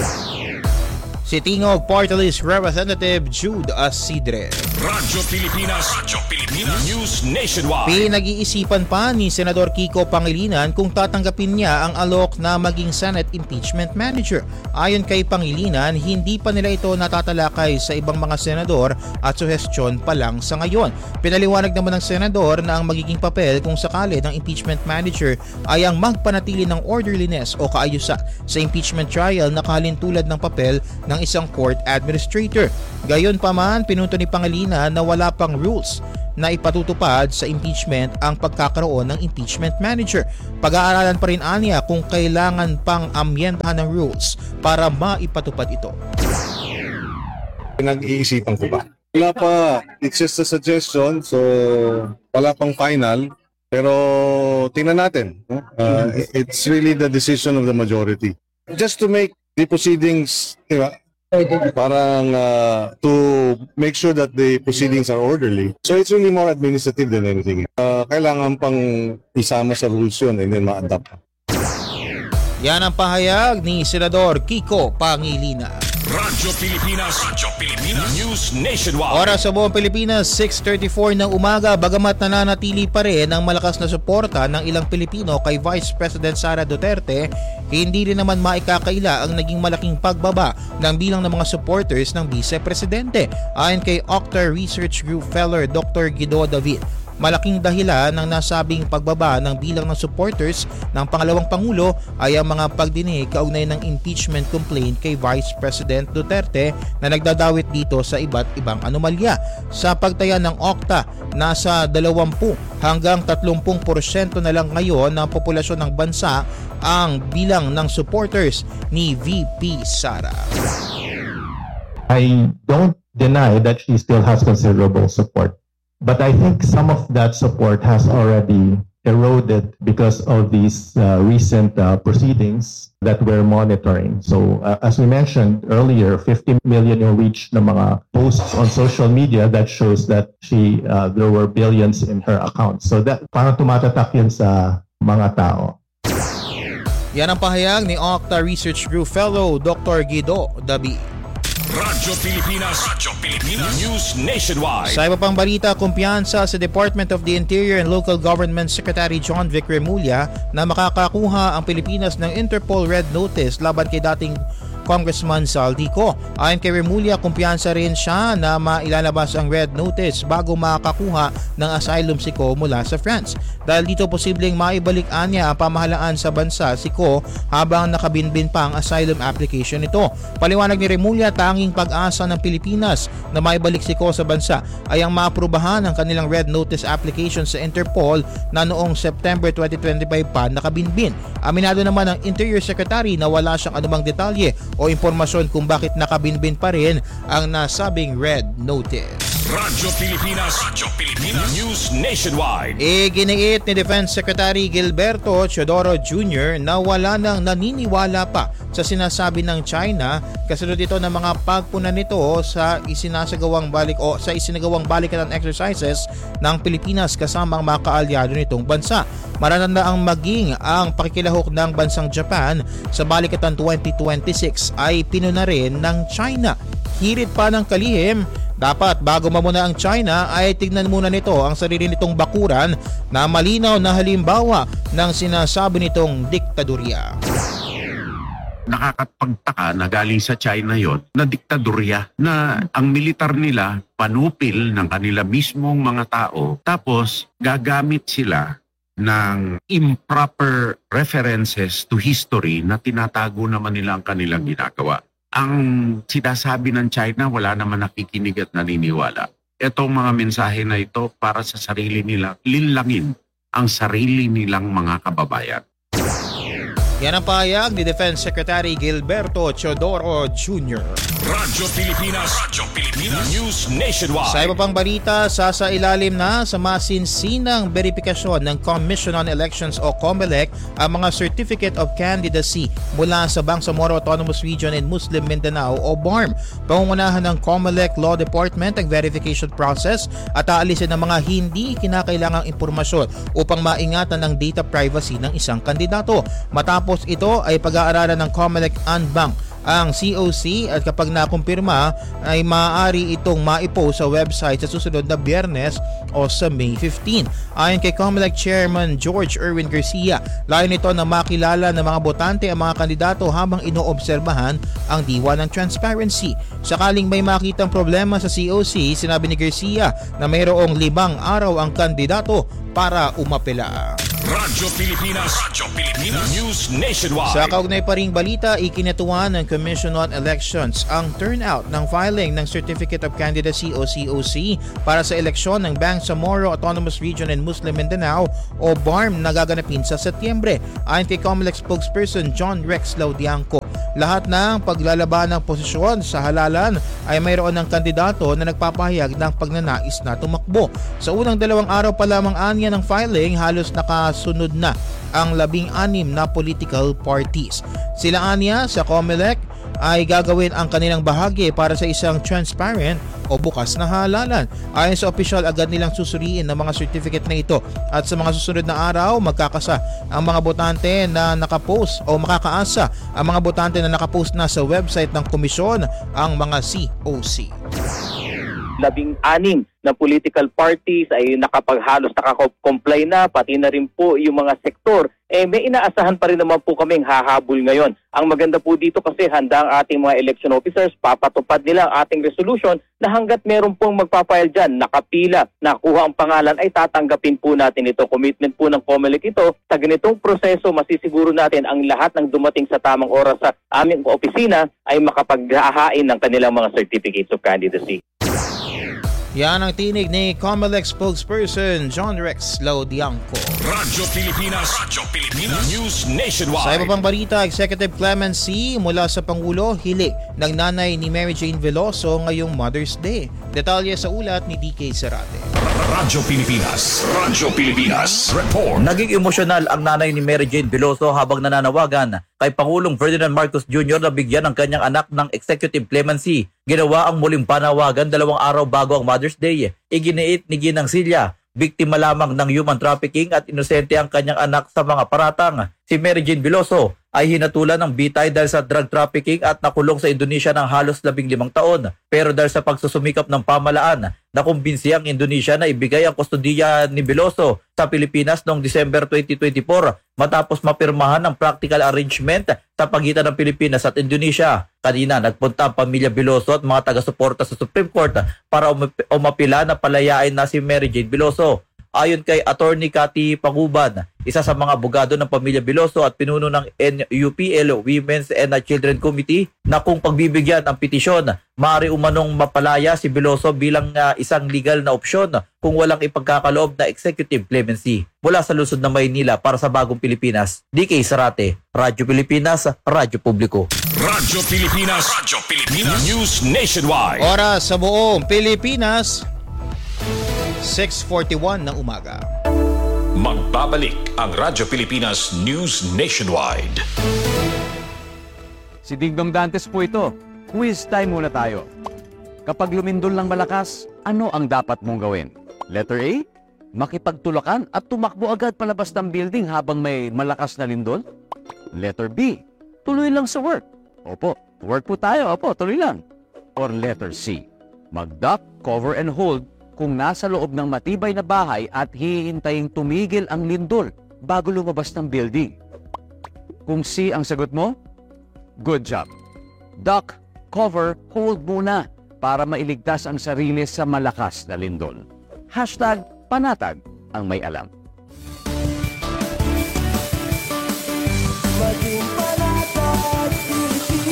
Si Tingog Party List Representative Jude Asidre. Radyo Pilipinas, Radyo Pilipinas, News Nationwide. Pinag-iisipan pa ni Senador Kiko Pangilinan kung tatanggapin niya ang alok na maging Senate Impeachment Manager. Ayon kay Pangilinan, hindi pa nila ito natatalakay sa ibang mga senador at suhestyon pa lang sa ngayon. Pinaliwanag naman ng senador na ang magiging papel kung sakali ng Impeachment Manager ay ang magpanatili ng orderliness o kaayusan sa impeachment trial na kahalintulad ng papel ng isang court administrator. Gayon pa man, pinunto ni Pangilinan na wala pang rules na ipatutupad sa impeachment ang pagkakaroon ng impeachment manager. Pag-aaralan pa rin aniya kung kailangan pang amyendahan ng rules para maipatupad ito. Pinag-iisipan ko ba? Wala pa. It's just a suggestion, so wala pang final. Pero tingnan natin. Uh, it's really the decision of the majority. Just to make the proceedings, di ba? Parang uh, to make sure that the proceedings are orderly. So it's really more administrative than anything. Uh, kailangan pang isama sa rules yun and then ma-adapt. Yan ang pahayag ni Senador Kiko Pangilinan. Radyo Pilipinas, Radyo Pilipinas, News Nationwide. Oras sa buong Pilipinas, six thirty-four ng umaga. Bagamat nananatili pa rin ang malakas na suporta ng ilang Pilipino kay Vice President Sara Duterte, hindi rin naman maikakaila ang naging malaking pagbaba ng bilang ng mga supporters ng Vice Presidente. Ayon kay Octa Research Group Fellow Doctor Guido David, malaking dahilan ng nasabing pagbaba ng bilang ng supporters ng pangalawang Pangulo ay ang mga pagdinig kaugnay ng impeachment complaint kay Vice President Duterte na nagdadawit dito sa iba't ibang anomalya. Sa pagtaya ng Octa, nasa dalawampu hanggang tatlumpung porsyento na lang ngayon ng populasyon ng bansa ang bilang ng supporters ni V P Sara. I don't deny that she still has considerable support. But I think some of that support has already eroded because of these uh, recent uh, proceedings that we're monitoring. So uh, as we mentioned earlier, fifty million yung reach ng mga posts on social media that shows that she uh, there were billions in her account. So that parang tumatatak yun sa mga tao. Yan ang pahayag ni Octa Research Group Fellow Doctor Guido David. Radyo Pilipinas, Radyo Pilipinas, News Nationwide. Sa iba pang balita, kumpiyansa sa Department of the Interior and Local Government Secretary John Vic Remulla na makakakuha ang Pilipinas ng Interpol Red Notice laban kay dating Congressman Saldico. Ayon kay Remulla, kumpiyansa rin siya na mailalabas ang red notice bago makakakuha ng asylum si Ko mula sa France. Dahil dito posibleng maibalik niya ang pamahalaan sa bansa si Ko habang nakabinbin pa ang asylum application nito. Paliwanag ni Remulla, tanging pag-asa ng Pilipinas na maibalik si Ko sa bansa ay ang maaprubahan ng kanilang red notice application sa Interpol na noong September twenty twenty-five pa nakabinbin. Aminado naman ang Interior Secretary na wala siyang anumang detalye o impormasyon kung bakit nakabinbin pa rin ang nasabing red notice. Radyo Pilipinas, Radyo Pilipinas, News Nationwide. Iginiit ni Defense Secretary Gilberto Teodoro Junior na wala nang naniniwala pa sa sinasabi ng China kasunod ito ng mga pagpuna nito sa isinasagawang balik o sa isinagawang balikatan exercises ng Pilipinas kasama ang mga kaalyado nitong bansa. Marananda ang maging ang pakikilahok ng bansang Japan sa balikatan twenty twenty-six ay pinuna rin ng China. Hirit pa ng kalihim, dapat bago mamuna ang China ay tignan muna nito ang sarili nitong bakuran na malinaw na halimbawa ng sinasabi nitong diktadorya. Nakakapagtaka na galing sa China yon na diktadorya na ang militar nila panupil ng kanila mismong mga tao tapos gagamit sila ng improper references to history na tinatago naman nila ang kanilang ginagawa. Ang sinasabi ng China, wala naman nakikinig at naniniwala. Itong mga mensahe na ito para sa sarili nila, linlangin ang sarili nilang mga kababayan. Yan ang pahayag ni Defense Secretary Gilberto Teodoro Junior Radyo Pilipinas, Radyo Pilipinas News Nationwide. Sa iba pang balita, sasailalim na sa masinsinang verifikasyon ng Commission on Elections o COMELEC ang mga Certificate of Candidacy mula sa Bangsamoro Autonomous Region in Muslim Mindanao o B A R M. Pangungunahan ng COMELEC Law Department ang verification process at aalisin ng mga hindi kinakailangang impormasyon upang maingatan ang data privacy ng isang kandidato. Matapos ito ay pag-aaralan ng COMELEC Anbang ang C O C at kapag nakumpirma ay maaari itong maipost sa website sa susunod na Biyernes o sa May fifteenth. Ayon kay COMELEC Chairman George Erwin Garcia, layon nito na makilala ng mga botante ang mga kandidato habang inoobserbahan ang diwa ng transparency. Sakaling may makitang problema sa C O C, sinabi ni Garcia na mayroong limang araw ang kandidato para umapela. Radyo Pilipinas, Radyo Pilipinas News Nationwide. Sa kaugnay pa ring balita, ikinatuwa ng Commission on Elections ang turnout ng filing ng Certificate of Candidacy o C O C para sa eleksyon ng Bangsamoro Autonomous Region in Muslim Mindanao o B A R M na gaganapin sa Setyembre. Ayon kay COMELEC spokesperson John Rex Laudianco, lahat ng paglalaban ng posisyon sa halalan ay mayroon ng kandidato na nagpapahayag ng pagnanais na tumakbo. Sa unang dalawang araw pa lamang anya ng filing, halos nakasunod na ang labing-anim na political parties. Sila anya sa COMELEC ay gagawin ang kanilang bahagi para sa isang transparent o bukas na halalan. Ayon sa opisyal, agad nilang susuriin ng mga certificate na ito at sa mga susunod na araw magkakasa ang mga botante na nakapost o makakaasa ang mga botante na nakapost na sa website ng komisyon ang mga C O C. labing-anim na political parties ay nakapaghalos nakakomply na, pati na rin po yung mga sektor. Eh may inaasahan pa rin naman po kaming hahabol ngayon. Ang maganda po dito kasi handa ang ating mga election officers, papatupad nila ang ating resolution na hanggat meron pong magpapile dyan, nakapila, nakuha ang pangalan, ay tatanggapin po natin ito. Commitment po ng COMELEC ito. Sa ganitong proseso, masisiguro natin ang lahat ng dumating sa tamang oras sa aming opisina ay makapaghahain ng kanilang mga certificates of candidacy. Yan ang tinig ni COMELEC spokesperson John Rex Laudianco. Radyo Pilipinas, Radyo Pilipinas News Nationwide. Sa iba pang balita, Executive Clemency mula sa Pangulo hilig ng nanay ni Mary Jane Veloso ngayong Mother's Day. Detalye sa ulat ni D K Serate. Radyo Pilipinas, Radyo Pilipinas Report. Naging emosyonal ang nanay ni Mary Jane Veloso habang nananawagan kay Pangulong Ferdinand Marcos Junior na bigyan ng kanyang anak ng executive clemency. Ginawa ang muling panawagan dalawang araw bago ang Mother's Day. Iginiit ni Ginang Silya, biktima lamang ng human trafficking at inosente ang kanyang anak sa mga paratang. Si Mary Jane Veloso ay hinatulan ng bitay dahil sa drug trafficking at nakulong sa Indonesia ng halos labing limang taon. Pero dahil sa pagsusumikap ng pamalaan, nakumbinsi ang Indonesia na ibigay ang kustodiya ni Veloso sa Pilipinas noong December twenty twenty-four matapos mapirmahan ng practical arrangement sa pagitan ng Pilipinas at Indonesia. Kanina nagpunta ang pamilya Veloso at mga taga-suporta sa Supreme Court para umapila na palayain na si Mary Jane Veloso. Ayon kay Attorney Cathy Paguban, isa sa mga abogado ng pamilya Veloso at pinuno ng N U P L Women's and Children Committee, na kung pagbibigyan ang petisyon, maaari umanong mapalaya si Veloso bilang uh, isang legal na opsyon kung walang ipagkakaloob na executive clemency. Mula sa lungsod ng Maynila para sa Bagong Pilipinas, D K Serate, Radyo Pilipinas, Radyo Publiko. Radyo Pilipinas, Radyo Pilipinas News Nationwide. Oras sa buong Pilipinas, six forty-one ng umaga. Magbabalik ang Radyo Pilipinas News Nationwide. Si Digdong Dantes po ito. Quiz time muna tayo. Kapag lumindol ng malakas, ano ang dapat mong gawin? Letter A, makipagtulakan at tumakbo agad palabas ng building habang may malakas na lindol? Letter B, tuloy lang sa work. Opo, work po tayo. Opo, tuloy lang. Or letter C, mag-duck, cover and hold kung nasa loob ng matibay na bahay at hihintaying tumigil ang lindol bago lumabas ng building. Kung C ang sagot mo, good job. Duck, cover, hold muna para mailigtas ang sarili sa malakas na lindol. Hashtag panatag ang may alam. Maging panatag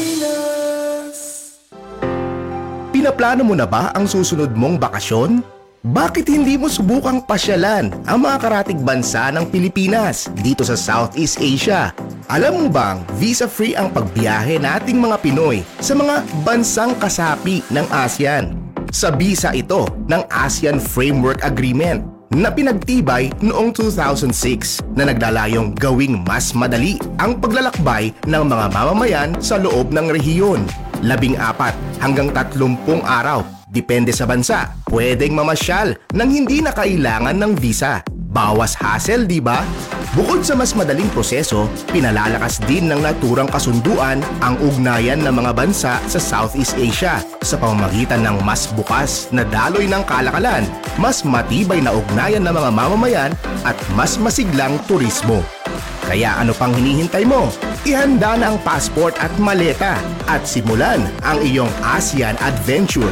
Pilipinas. Pinaplano mo na ba ang susunod mong bakasyon? Bakit hindi mo subukang pasyalan ang mga karatig bansa ng Pilipinas dito sa Southeast Asia? Alam mo bang visa-free ang pagbiyahe nating mga Pinoy sa mga bansang kasapi ng ASEAN? Sa bisa ito ng ASEAN Framework Agreement na pinagtibay noong two thousand six na naglalayong gawing mas madali ang paglalakbay ng mga mamamayan sa loob ng rehiyon. Labing apat hanggang tatlumpung araw, depende sa bansa, pwedeng mamasyal nang hindi na kailangan ng visa. Bawas hassle, di ba? Bukod sa mas madaling proseso, pinalalakas din ng naturang kasunduan ang ugnayan ng mga bansa sa Southeast Asia sa pamamagitan ng mas bukas na daloy ng kalakalan, mas matibay na ugnayan ng mga mamamayan at mas masiglang turismo. Kaya ano pang hinihintay mo? Ihanda na ang passport at maleta at simulan ang iyong ASEAN adventure.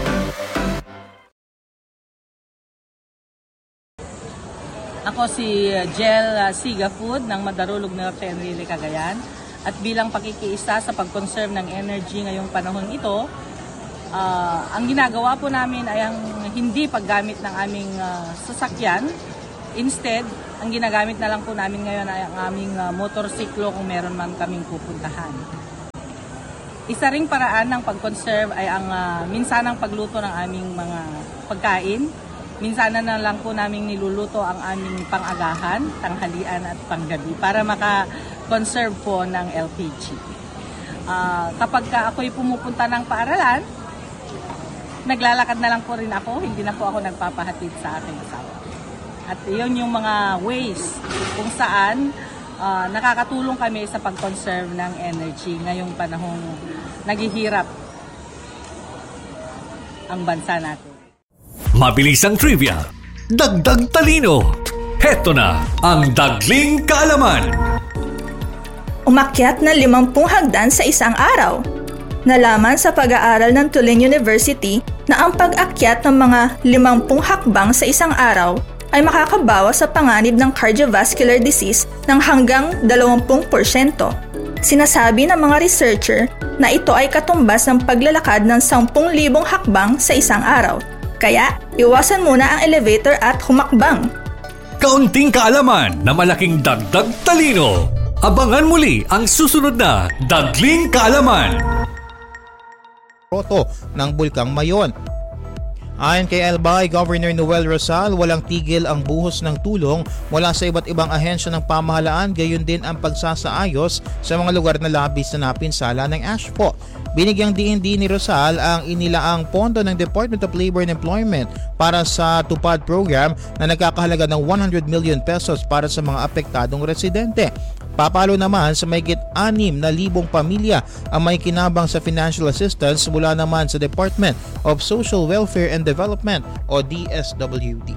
Ako si Jel uh, Sigafood ng Madarulog Norte Enrile, Cagayan. At bilang pakikiisa sa pag-conserve ng energy ngayong panahon ito, uh, ang ginagawa po namin ay ang hindi paggamit ng aming uh, sasakyan. Instead, ang ginagamit na lang po namin ngayon ay ang aming uh, motorsiklo kung meron man kaming pupuntahan. Isa ring paraan ng pag-conserve ay ang uh, minsanang pagluto ng aming mga pagkain. Minsanan na lang po namin niluluto ang aming pang-agahan, tanghalian at panggabi para maka-conserve po ng L P G. Uh, kapag ka ako'y pumupunta ng paaralan, naglalakad na lang po rin ako, hindi na po ako nagpapahatid sa aking asawa. At yun yung mga ways kung saan uh, nakakatulong kami sa pag-conserve ng energy ngayong panahong naghihirap ang bansa natin. Mabilis ang trivia, dagdag talino. Heto na ang Dagling Kaalaman. Umakyat na limampung hagdan sa isang araw. Nalaman sa pag-aaral ng Tulane University na ang pag-akyat ng mga limampung hakbang sa isang araw ay makakabawas sa panganib ng cardiovascular disease ng hanggang dalawampu porsyento. Sinasabi ng mga researcher na ito ay katumbas ng paglalakad ng sampung libong hakbang sa isang araw. Kaya, iwasan muna ang elevator at humakbang. Kaunting kaalaman na malaking dagdag talino. Abangan muli ang susunod na Dagling Kaalaman. Roto ng Bulkang Mayon. Ayon kay Albay, Governor Noel Rosal, walang tigil ang buhos ng tulong mula sa iba't ibang ahensya ng pamahalaan, gayon din ang pagsasaayos sa mga lugar na labis na napinsala ng ASHPO. Binigyang diin din ni Rosal ang inilaang pondo ng Department of Labor and Employment para sa TUPAD program na nagkakahalaga ng one hundred million pesos para sa mga apektadong residente. Papalo naman sa mahigit anim na libong pamilya ang may kinabang sa financial assistance mula naman sa Department of Social Welfare and Development o D S W D.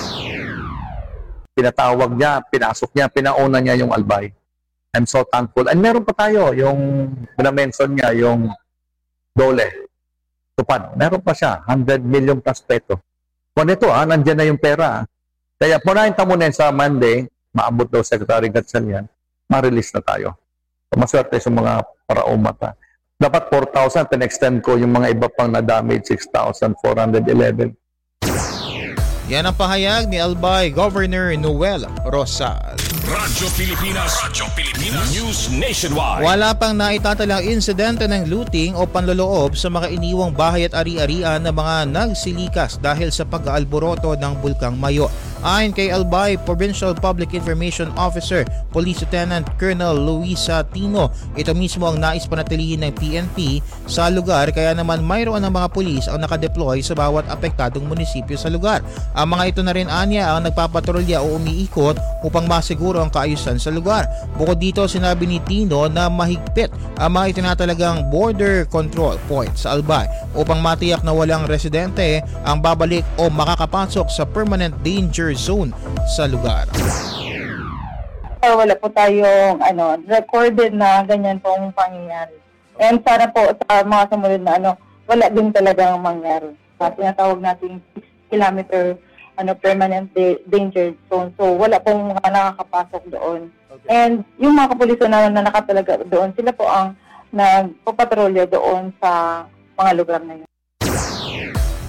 Pinatawag niya, pinasok niya, pinauna niya yung Albay. I'm so thankful. And meron pa tayo, yung na-mention niya, yung Dole, Tupad. Meron pa siya, one hundred million plus peso. Kung ito, ah, nandiyan na yung pera. Kaya punahin mo na sa Monday, maabot daw Secretary Gatchalian, ma-release na tayo. So, maswerte sa mga paraumata. Dapat four thousand, tin-extend ko yung mga iba pang na-damage, six thousand four hundred eleven. Yan ang pahayag ni Albay Governor Noel Rosal. Radyo Pilipinas, Radyo Pilipinas News Nationwide. Wala pang naitatalang insidente ng looting o panloloob sa mga iniwang bahay at ari-arian ng mga nagsilikas dahil sa pag-aalboroto ng Bulkang Mayo. Ayon kay Albay Provincial Public Information Officer Police Lieutenant Colonel Luisa Tino, ito mismo ang nais panatilihin ng P N P sa lugar, kaya naman mayroon ng mga pulis ang nakadeploy sa bawat apektadong munisipyo sa lugar. Ang mga ito na rin anya ang nagpapatrolya o umiikot upang masiguro ang kaayusan sa lugar. Bukod dito, sinabi ni Tino na mahigpit ang mga itinatalagang border control points sa Albay upang matiyak na walang residente ang babalik o makakapasok sa permanent danger zone sa lugar. Uh, wala po tayong ano, recorded na ganyan pong pangyayari. And sana po sa mga sumunod na ano, wala din talagang mangyari. Sa tinatawag nating six kilometer ano, permanent da- danger zone. So wala pong mga nakakapasok doon. Okay. And yung mga kapuliso na, na nakatalaga doon, sila po ang nagpapatrolya doon sa mga lugar na yun.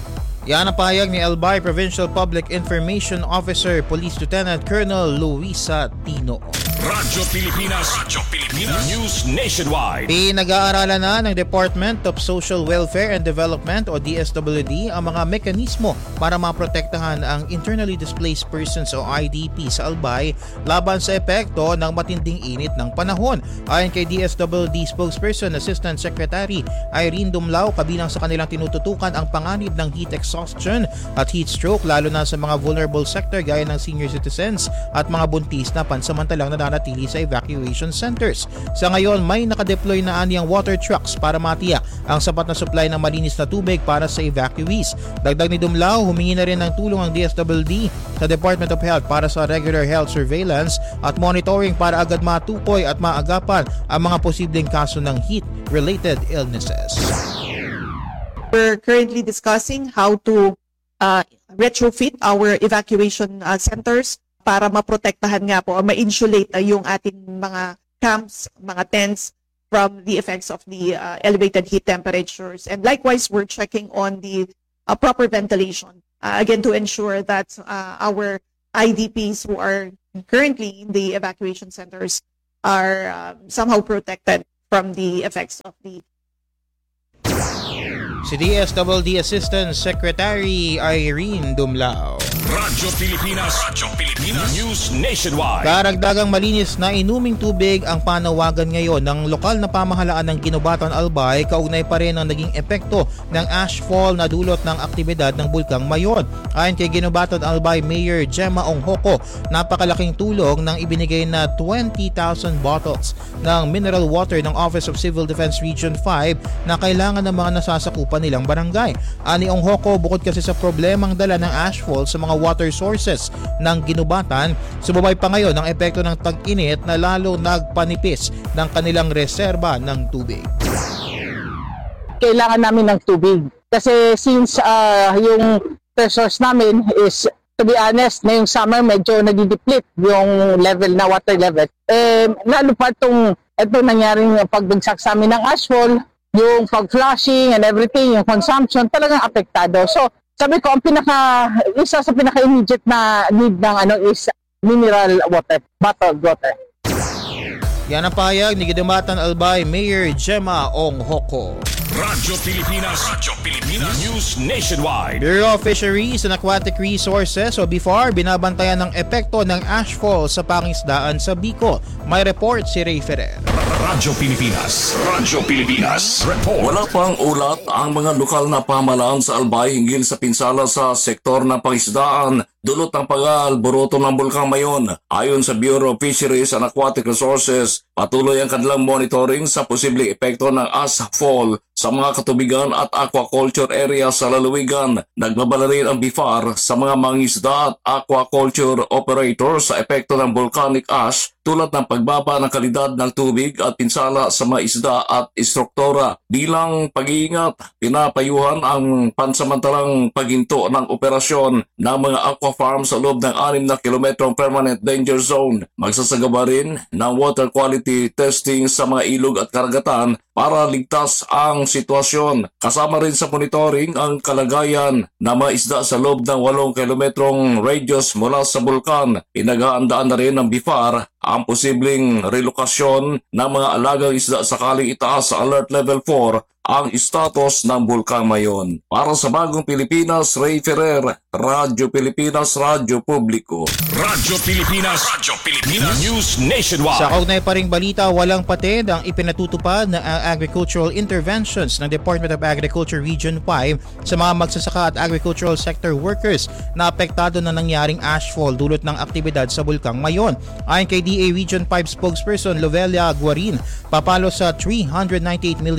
Yan ang pahayag ni Albay Provincial Public Information Officer Police Lieutenant Colonel Luisa Tino. Radyo Pilipinas, Radyo Pilipinas News Nationwide. Pinag-aaralan na ng Department of Social Welfare and Development o D S W D ang mga mekanismo para maprotektahan ang internally displaced persons o I D P sa Albay laban sa epekto ng matinding init ng panahon. Ayon kay D S W D spokesperson Assistant Secretary Irene Dumlao, kabilang sa kanilang tinututukan ang panganib ng heat exhaustion at heat stroke lalo na sa mga vulnerable sector gaya ng senior citizens at mga buntis na pansamantalang nananatili sa evacuation centers. Sa ngayon, may nakadeploy na aniyang water trucks para matiyak ang sapat na supply ng malinis na tubig para sa evacuees. Dagdag ni Dumlao, humingi na rin ng tulong ang D S W D sa Department of Health para sa regular health surveillance at monitoring para agad matukoy at maagapan ang mga posibleng kaso ng heat-related illnesses. We're currently discussing how to uh, retrofit our evacuation uh, centers para maprotektahan nga po o ma-insulate uh, yung ating mga camps, mga tents from the effects of the uh, elevated heat temperatures. And likewise, we're checking on the uh, proper ventilation, uh, again, to ensure that uh, our I D Ps who are currently in the evacuation centers are uh, somehow protected from the effects of the Si D S W D Assistant Secretary Irene Dumlao. Radyo Pilipinas, Radyo Pilipinas News Nationwide. Karagdagang malinis na inuming tubig ang panawagan ngayon ng lokal na pamahalaan ng Ginobatan Albay, kaugnay pa rin ang naging epekto ng ashfall na dulot ng aktibidad ng Bulkang Mayon. Ayon kay Ginobatan Albay Mayor Gemma Onghoko, napakalaking tulong ng ibinigay na twenty thousand bottles ng mineral water ng Office of Civil Defense Region five na kailangan ng mga nasasakupan nilang barangay. Ani Onghoko, bukod kasi sa problemang dala ng ashfall sa mga water sources ng Ginobatan, sumabay pa ngayon ang epekto ng tag-init na lalo nagpanipis ng kanilang reserba ng tubig. Kailangan namin ng tubig kasi since uh, yung resource namin is, to be honest, na yung summer medyo nadideplete yung level na water level. Eh, lalo pa itong ito nangyaring pagbagsak sa amin ng ashfall, yung pag-flushing and everything, yung consumption, talagang apektado. So, sabi ko, ang pinaka, isa sa pinaka-immediate na need ng ano is mineral water, bottled water. Yan ang pahayag ni Ginobatan Albay Mayor Gemma Onghoko. Radyo Pilipinas, Radyo Pilipinas News Nationwide. Bureau of Fisheries and Aquatic Resources o B F A R binabantayan ng epekto ng ashfall sa pangisdaan sa Bicol. May report si Ray Ferrer. Radyo Pilipinas, Radyo Pilipinas Report. Wala pang ulat ang mga lokal na pamahalaan sa Albay hinggil sa pinsala sa sektor ng pangisdaan dulot ng pag-aalboroto ng Bulkang Mayon. Ayon sa Bureau of Fisheries and Aquatic Resources, patuloy ang kanilang monitoring sa posibleng epekto ng ashfall sa mga katubigan at aquaculture area sa lalawigan. Nagbabala rin ang B F A R sa mga mangisda at aquaculture operators sa epekto ng volcanic ash tulad ng pagbaba ng kalidad ng tubig at pinsala sa mga isda at istruktura. Bilang pag-iingat, pinapayuhan ang pansamantalang paghinto ng operasyon ng mga aqua farm sa loob ng anim na kilometrong permanent danger zone. Magsasagawa rin ng water quality testing sa mga ilog at karagatan para ligtas ang sitwasyon. Kasama rin sa monitoring ang kalagayan ng mga isda sa loob ng walong kilometrong radius mula sa bulkan. Pinag-aandaan na rin ng B F A R ang posibleng relokasyon ng mga alagang isda sakaling itaas sa Alert Level four ang status ng Bulkang Mayon. Para sa Bagong Pilipinas, Ray Ferrer, Radyo Pilipinas, Radyo Publiko. Radyo Pilipinas, Radyo Pilipinas News Nationwide. Sa kaugnay pa ring balita, walang patid ang ipinatutupad na agricultural interventions ng Department of Agriculture Region five sa mga magsasaka at agricultural sector workers na apektado na nangyaring ashfall dulot ng aktibidad sa Bulkang Mayon. Ayon kay D A Region five spokesperson Lovelia Guarin, papalo sa three hundred ninety-eight million